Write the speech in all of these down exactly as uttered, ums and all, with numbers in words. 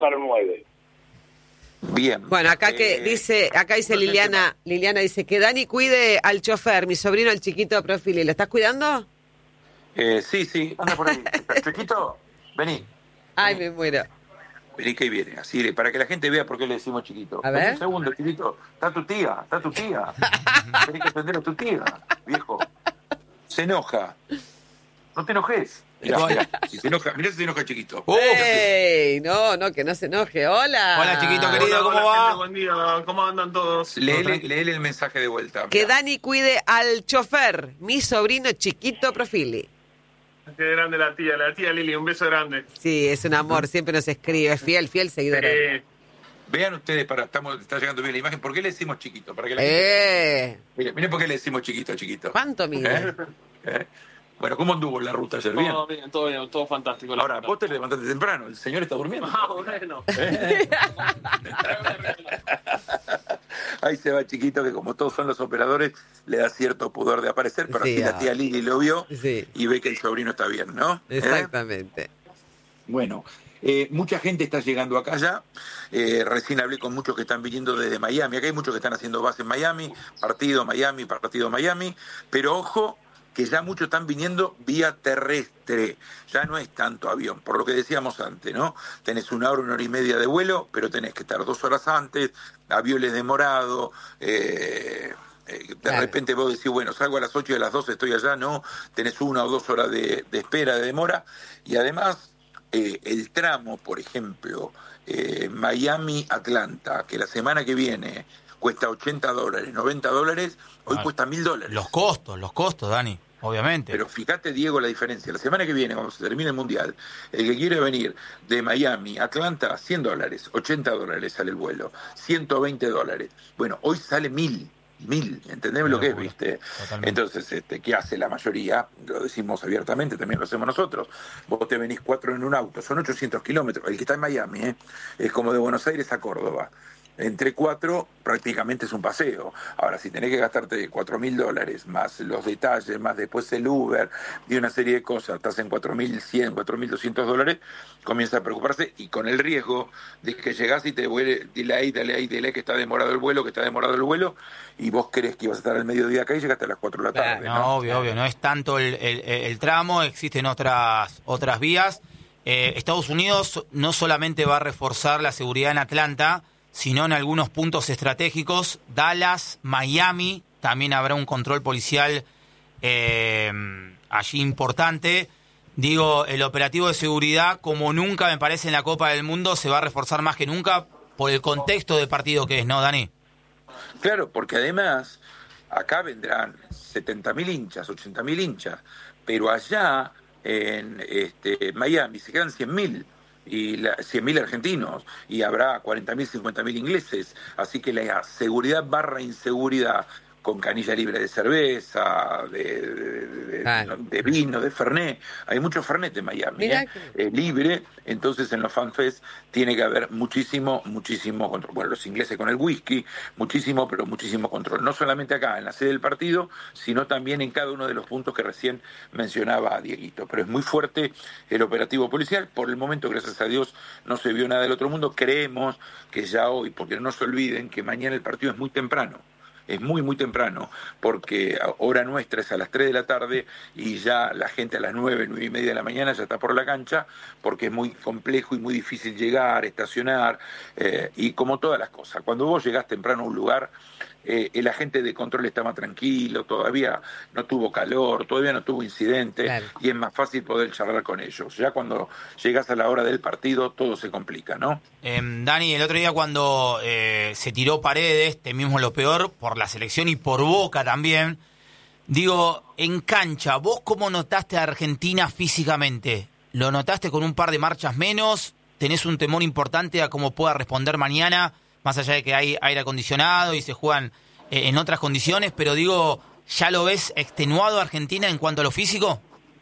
para nueve. Bien. Bueno, acá que Eh, dice, acá dice no sé Liliana, Liliana dice que Dani cuide al chofer, mi sobrino, el chiquito de Profili. ¿Lo estás cuidando? eh, sí, sí, anda por ahí. Chiquito, vení. Ay, Vení. me muero. Vení que ahí viene, así, para que la gente vea por qué le decimos chiquito. A Vení ver. un segundo, chiquito. Está tu tía, está tu tía. Tenés que atender a tu tía, viejo. Se enoja. No te enojes. Mirá, mirá, si se enoja, mirá si se enoja chiquito. Uh, ¡Ey! No, no, que no se enoje. Hola. Hola, chiquito querido. Hola, ¿cómo hola, va? gente, buen día, ¿cómo andan todos? Léele, léele el mensaje de vuelta. Que mirá. Dani cuide al chofer, mi sobrino chiquito Profili. Qué grande la tía, la tía Lili, un beso grande. Sí, es un amor, siempre nos escribe, fiel, fiel seguidora. Eh, Vean ustedes, para, estamos, está llegando bien la imagen, ¿por qué le decimos chiquito? Para que la gente... Eh, Miren, miren por qué le decimos chiquito, chiquito. ¿cuánto mide? ¿Eh? ¿Eh? Bueno, ¿cómo anduvo la ruta ayer? Bien. todo bien, todo bien, todo fantástico. la Ahora, verdad. vos te levantaste temprano, el señor está durmiendo. Ah, bueno. Ahí se va chiquito, que como todos son los operadores, le da cierto pudor de aparecer, pero Sí, así la ah. tía Lili lo vio Sí. y ve que el sobrino está bien, ¿no? ¿Eh? Exactamente. Bueno, eh, mucha gente está llegando acá ya. Eh, recién hablé con muchos que están viniendo desde Miami. Acá hay muchos que están haciendo base en Miami, partido Miami, partido Miami. Pero ojo, que ya muchos están viniendo vía terrestre. Ya no es tanto avión, por lo que decíamos antes, ¿no? Tenés una hora, una hora y media de vuelo, pero tenés que estar dos horas antes, aviones demorados. Eh, eh, de Claro. repente vos decís, bueno, salgo a las ocho y a las doce estoy allá, no. Tenés una o dos horas de, de espera, de demora. Y además... Eh, el tramo, por ejemplo, eh, Miami-Atlanta, que la semana que viene cuesta ochenta dólares, noventa dólares, hoy Ah, cuesta mil dólares. Los costos, los costos, Dani, obviamente. Pero fíjate, Diego, la diferencia. La semana que viene, cuando se termine el Mundial, el que quiere venir de Miami a Atlanta, cien dólares, ochenta dólares sale el vuelo, ciento veinte dólares. Bueno, hoy sale mil. Mil, ¿entendés lo que es, viste? Totalmente. Entonces, este, ¿qué hace la mayoría? Lo decimos abiertamente, también lo hacemos nosotros. Vos te venís cuatro en un auto, son ochocientos kilómetros. El que está en Miami, ¿eh? Es como de Buenos Aires a Córdoba. Entre cuatro prácticamente es un paseo. Ahora, si tenés que gastarte cuatro mil dólares, más los detalles, más después el Uber y una serie de cosas, estás en cuatro mil cien, cuatro mil doscientos dólares, comienza a preocuparse y con el riesgo de que llegás y te vuelve, dile ahí, dale ahí, dile que está demorado el vuelo, que está demorado el vuelo, y vos crees que ibas a estar al mediodía acá y llegaste a las cuatro de la tarde. No, ¿no? obvio, obvio, no es tanto el, el, el tramo, existen otras, otras vías. Eh, Estados Unidos no solamente va a reforzar la seguridad en Atlanta, sino en algunos puntos estratégicos, Dallas, Miami, también habrá un control policial eh, allí importante. Digo, el operativo de seguridad, como nunca me parece en la Copa del Mundo, se va a reforzar más que nunca por el contexto de partido que es, ¿no, Dani? Claro, porque además acá vendrán setenta mil hinchas, ochenta mil hinchas, pero allá en este, Miami se quedan cien mil. Y la, cien mil argentinos, y habrá cuarenta mil, cincuenta mil ingleses, así que la seguridad barra inseguridad, con canilla libre de cerveza, de, de, de, Claro. de vino, de Fernet, hay mucho Fernet en Miami, Mirá ¿eh? que- Eh, libre, entonces en los FanFest tiene que haber muchísimo, muchísimo control. Bueno, los ingleses con el whisky, muchísimo, pero muchísimo control, no solamente acá en la sede del partido, sino también en cada uno de los puntos que recién mencionaba Dieguito, pero es muy fuerte el operativo policial. Por el momento, gracias a Dios, no se vio nada del otro mundo. Creemos que ya hoy, porque no se olviden que mañana el partido es muy temprano, es muy, muy temprano, porque hora nuestra es a las tres de la tarde y ya la gente a las nueve, nueve y media de la mañana ya está por la cancha, porque es muy complejo y muy difícil llegar, estacionar, eh, y como todas las cosas. Cuando vos llegás temprano a un lugar, eh, el agente de control está más tranquilo, todavía no tuvo calor, todavía no tuvo incidente, Claro. y es más fácil poder charlar con ellos. Ya cuando llegás a la hora del partido, todo se complica, ¿no? Eh, Dani, el otro día cuando eh, se tiró Paredes, temimos lo peor por la selección y por Boca también. Digo, en cancha, ¿vos cómo notaste a Argentina físicamente? ¿Lo notaste con un par de marchas menos? ¿Tenés un temor importante a cómo pueda responder mañana? Más allá de que hay aire acondicionado y se juegan eh, en otras condiciones, pero digo, ¿ya lo ves extenuado a Argentina en cuanto a lo físico?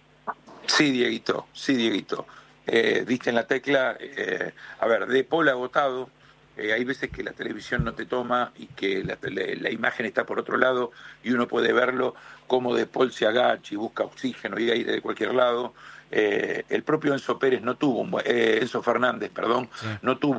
Sí, Dieguito, sí, Dieguito. Eh, diste en la tecla, eh, a ver, De Paul agotado, eh, hay veces que la televisión no te toma y que la, la, la imagen está por otro lado y uno puede verlo como De Paul se agacha y busca oxígeno y aire de cualquier lado Eh, el propio Enzo Pérez no tuvo, un buen- eh, Enzo Fernández, perdón, Sí. no tuvo